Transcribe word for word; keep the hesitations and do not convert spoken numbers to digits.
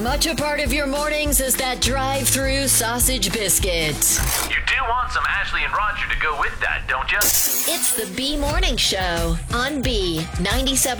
Much a part of your mornings is that drive-through sausage biscuit. You do want some Ashley and Roger to go with that, don't you? It's the B Morning Show on B ninety-seven.